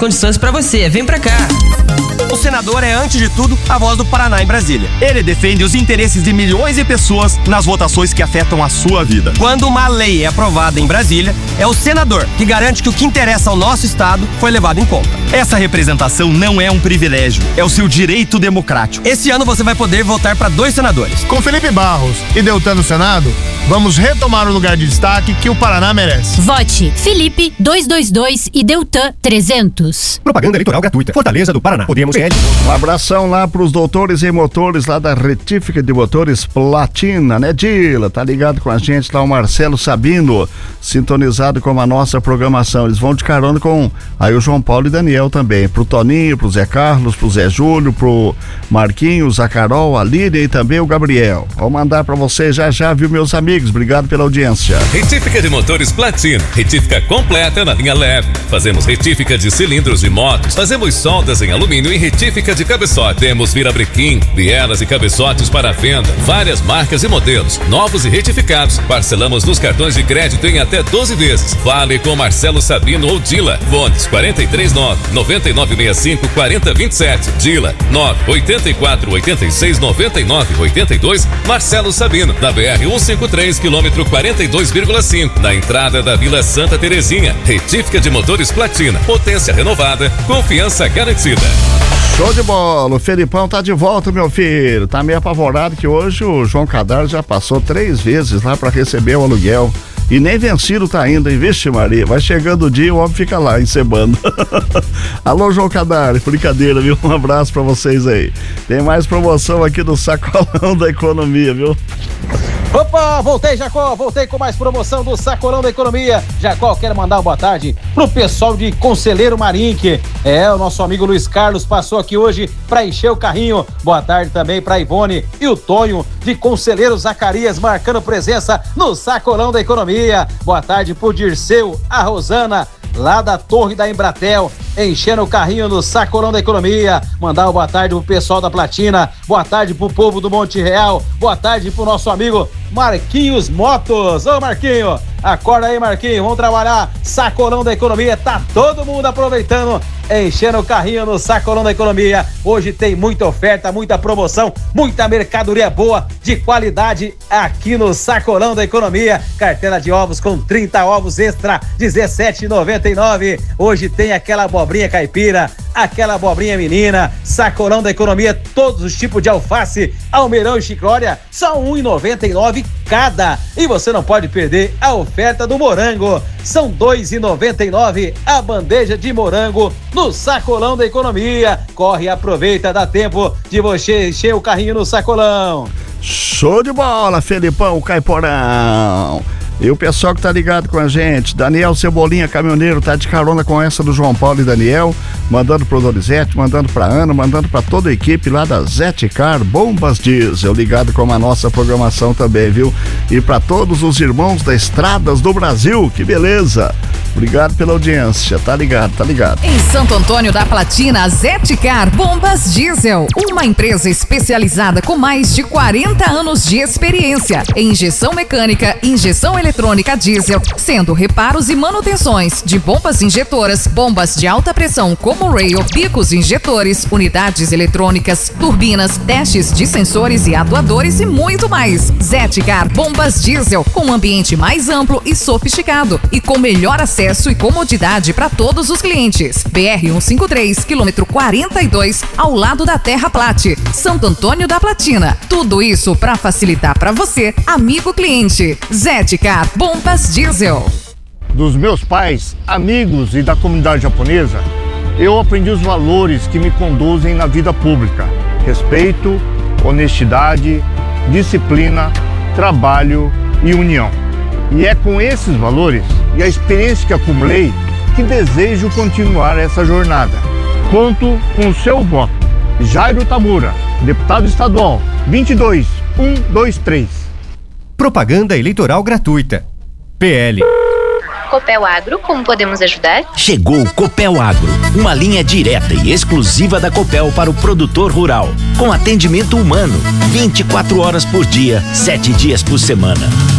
condições pra você. Vem pra cá. O senador é, antes de tudo, a voz do Paraná em Brasília. Ele defende os interesses de milhões de pessoas nas votações que afetam a sua vida. Quando uma lei é aprovada em Brasília, é o senador que garante que o que interessa ao nosso estado foi levado em conta. Essa representação não é um privilégio, é o seu direito democrático. Esse ano você vai poder votar para 2 senadores. Com Felipe Barros e Deltan no Senado, vamos retomar o lugar de destaque que o Paraná merece. Vote Felipe 222 e Deltan 300. Propaganda eleitoral gratuita. Fortaleza do Paraná. Podemos PL. Um abração lá pros doutores em motores lá da Retífica de Motores Platina, né, Dila? Tá ligado com a gente lá o Marcelo Sabino, sintonizado com a nossa programação. Eles vão de carona com aí o João Paulo e Daniel também. Pro Toninho, pro Zé Carlos, pro Zé Júlio, pro Marquinhos, a Carol, a Lídia e também o Gabriel. Vou mandar pra vocês já, viu, meus amigos? Obrigado pela audiência. Retífica de Motores Platina. Retífica completa na linha leve. Fazemos retífica de cilindros de motos. Fazemos soldas em alumínio e retífica de cabeçote. Temos virabrequim, bielas e cabeçotes para venda. Várias marcas e modelos, novos e retificados. Parcelamos nos cartões de crédito em até 12 vezes. Fale com Marcelo Sabino ou Dila. Fones 439-9965-4027. Dila 984-86-99-82. Marcelo Sabino, na BR-153, quilômetro 42,5. Na entrada da Vila Santa Terezinha. Retífica de Motores Platina. Potência renovada, confiança garantida. Show de bola, o Felipão tá de volta, meu filho. Tá meio apavorado que hoje o João Cadar já passou 3 vezes lá pra receber o aluguel. E nem vencido tá ainda, hein? Vixe Maria, vai chegando o dia e o homem fica lá encebando. Alô, João Cadar, brincadeira, viu? Um abraço pra vocês aí. Tem mais promoção aqui do Sacolão da Economia, viu? Opa, voltei, Jacó, voltei com mais promoção do Sacolão da Economia. Jacó, quero mandar uma boa tarde pro pessoal de Conselheiro Marinque. O nosso amigo Luiz Carlos passou aqui hoje pra encher o carrinho. Boa tarde também pra Ivone e o Tonho de Conselheiro Zacarias, marcando presença no Sacolão da Economia. Boa tarde pro Dirceu, a Rosana, lá da Torre da Embratel, enchendo o carrinho no Sacolão da Economia. Mandar uma boa tarde pro pessoal da Platina, boa tarde pro povo do Monte Real, boa tarde pro nosso amigo Marquinhos Motos. Ô Marquinho, acorda aí, Marquinho, vamos trabalhar. Sacolão da Economia, tá todo mundo aproveitando, enchendo o carrinho no Sacolão da Economia. Hoje tem muita oferta, muita promoção, muita mercadoria boa, de qualidade aqui no Sacolão da Economia. Cartela de ovos com 30 ovos extra, R$17,99. Hoje tem aquela abobrinha caipira, aquela abobrinha menina. Sacolão da Economia, todos os tipos de alface, almeirão e chicória, só R$1,99 cada. E você não pode perder a oferta do morango, são R$2,99 a bandeja de morango no Sacolão da Economia. Corre e aproveita, dá tempo de você encher o carrinho no Sacolão. Show de bola, Felipão, Caiporão. E o pessoal que tá ligado com a gente, Daniel Cebolinha, caminhoneiro, tá de carona com essa do João Paulo e Daniel, mandando pro Donizete, mandando pra Ana, mandando pra toda a equipe lá da Zetcar Bombas Diesel, ligado com a nossa programação também, viu? E pra todos os irmãos da Estradas do Brasil, que beleza! Obrigado pela audiência, tá ligado, tá ligado. Em Santo Antônio da Platina, Zetcar Bombas Diesel, uma empresa especializada com mais de 40 anos de experiência em injeção mecânica, injeção eletrônica diesel, sendo reparos e manutenções de bombas injetoras, bombas de alta pressão como rail, bicos injetores, unidades eletrônicas, turbinas, testes de sensores e atuadores e muito mais. Zetcar Bombas Diesel, com um ambiente mais amplo e sofisticado e com melhor acesso e comodidade para todos os clientes. BR-153, quilômetro 42, ao lado da Terra Plate, Santo Antônio da Platina. Tudo isso para facilitar para você, amigo cliente. Zetcar Bombas Diesel. Dos meus pais, amigos e da comunidade japonesa, eu aprendi os valores que me conduzem na vida pública: respeito, honestidade, disciplina, trabalho e união. E é com esses valores e a experiência que acumulei que desejo continuar essa jornada. Conto com o seu voto. Jairo Tamura, deputado estadual, 22123. Propaganda eleitoral gratuita. PL. Copel Agro, como podemos ajudar? Chegou o Copel Agro, uma linha direta e exclusiva da Copel para o produtor rural, com atendimento humano, 24 horas por dia, 7 dias por semana.